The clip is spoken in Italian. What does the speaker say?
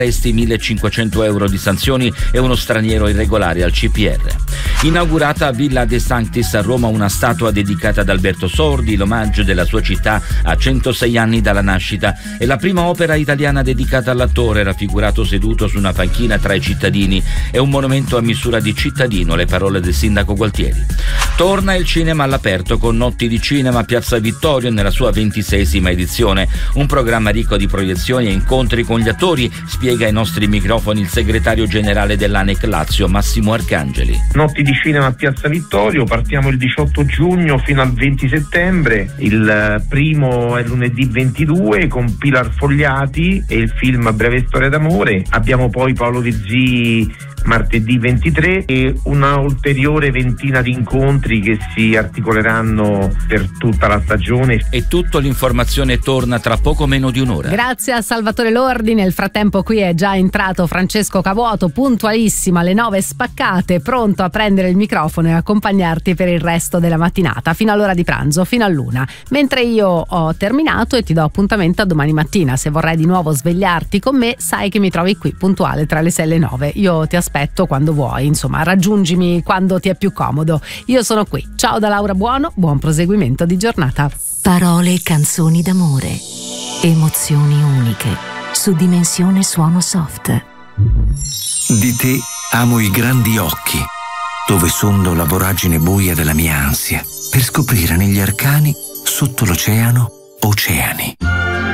arresti, 1.500 euro di sanzioni e uno straniero irregolare al CPR. Inaugurata a Villa De Sanctis a Roma una statua dedicata ad Alberto Sordi, l'omaggio della sua città a 106 anni dalla nascita. È la prima opera italiana dedicata all'attore, raffigurato seduto su una panchina tra i cittadini. È un monumento a misura di cittadino, le parole del sindaco Gualtieri. Torna il cinema all'aperto con Notti di Cinema a Piazza Vittorio nella sua 26ª edizione. Un programma ricco di proiezioni e incontri con gli attori, spiega ai nostri microfoni il segretario generale dell'ANEC Lazio, Massimo Arcangeli. Notti di Cinema a Piazza Vittorio, partiamo il 18 giugno fino al 20 settembre. Il primo è lunedì 22 con Pilar Fogliati e il film Breve storia d'amore. Abbiamo poi Paolo Virzì martedì 23 e una ulteriore ventina di incontri che si articoleranno per tutta la stagione. E tutto, l'informazione torna tra poco meno di un'ora. Grazie a Salvatore Lordi. Nel frattempo qui è già entrato Francesco Cavuoto, puntualissimo alle 9 spaccate, pronto a prendere il microfono e accompagnarti per il resto della mattinata fino all'ora di pranzo, fino all'1. Mentre io ho terminato e ti do appuntamento a domani mattina. Se vorrai di nuovo svegliarti con me, sai che mi trovi qui puntuale tra le 6 e le 9. Io ti aspetto quando vuoi, insomma, raggiungimi quando ti è più comodo. Io sono qui. Ciao da Laura Buono, buon proseguimento di giornata. Parole e canzoni d'amore, emozioni uniche, su Dimensione Suono Soft. Di te amo i grandi occhi, dove sondo la voragine buia della mia ansia, per scoprire negli arcani, sotto l'oceano, oceani.